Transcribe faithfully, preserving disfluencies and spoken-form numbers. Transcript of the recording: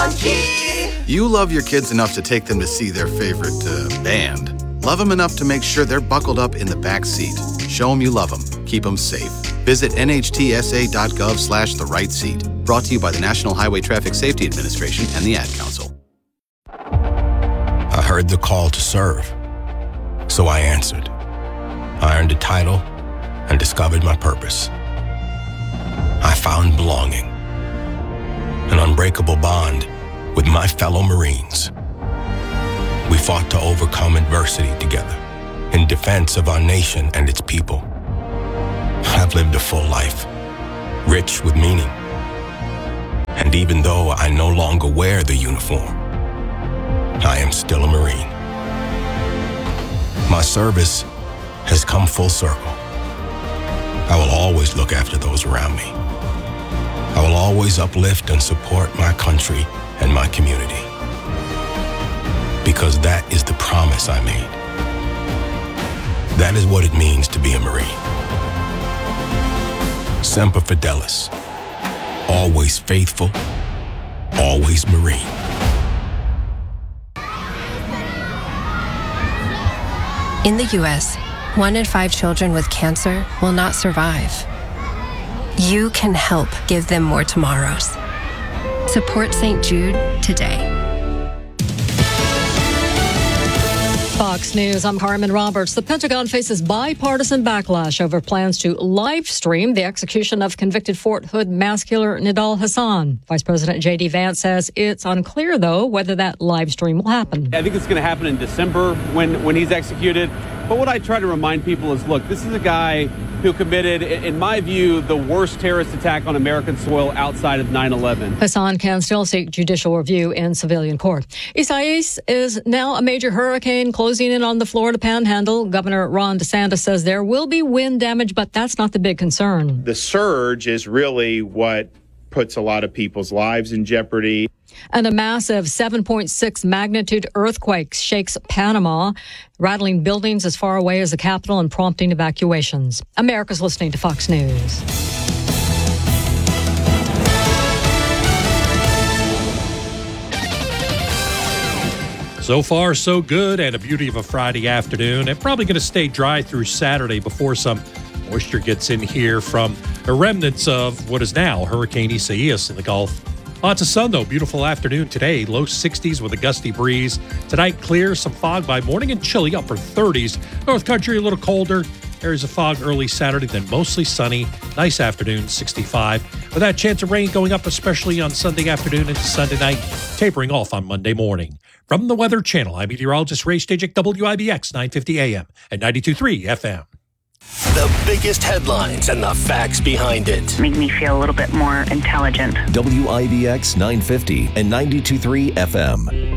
on key. You love your kids enough to take them to see their favorite uh, band. Love them enough to make sure they're buckled up in the back seat. Show them you love them. Keep them safe. Visit nhtsa.gov slash the right seat. Brought to you by the National Highway Traffic Safety Administration and the Ad Council. I heard the call to serve, so I answered. I earned a title and discovered my purpose. I found belonging, an unbreakable bond with my fellow Marines. We fought to overcome adversity together in defense of our nation and its people. I've lived a full life, rich with meaning. And even though I no longer wear the uniform, I am still a Marine. My service has come full circle. I will always look after those around me. I will always uplift and support my country and my community. Because that is the promise I made. That is what it means to be a Marine. Semper Fidelis. Always faithful, always Marine. In the U S, one in five children with cancer will not survive. You can help give them more tomorrows. Support Saint Jude today. Fox News, I'm Carmen Roberts. The Pentagon faces bipartisan backlash over plans to live stream the execution of convicted Fort Hood mass killer Nidal Hasan. Vice President J D Vance says it's unclear, though, whether that live stream will happen. I think it's going to happen in December when, when he's executed. But what I try to remind people is, look, this is a guy who committed, in my view, the worst terrorist attack on American soil outside of nine eleven. Hasan can still seek judicial review in civilian court. Isaias is now a major hurricane closing in on the Florida Panhandle. Governor Ron DeSantis says there will be wind damage, but that's not the big concern. The surge is really what puts a lot of people's lives in jeopardy. And a massive seven point six magnitude earthquake shakes Panama, rattling buildings as far away as the capital and prompting evacuations. America's listening to Fox News. So far, so good, and a beauty of a Friday afternoon. And probably going to stay dry through Saturday before some moisture gets in here from the remnants of what is now Hurricane Isaias in the Gulf. Lots of sun, though. Beautiful afternoon today. Low sixties with a gusty breeze. Tonight, clear. Some fog by morning and chilly, upper thirties. North Country, a little colder. Areas of fog early Saturday, then mostly sunny. Nice afternoon, sixty-five. With that chance of rain going up, especially on Sunday afternoon into Sunday night, tapering off on Monday morning. From the Weather Channel, I'm meteorologist Ray Stajic, W I B X nine fifty A M and ninety-two point three F M. The biggest headlines and the facts behind it. Make me feel a little bit more intelligent. W I B X nine fifty and ninety-two point three F M.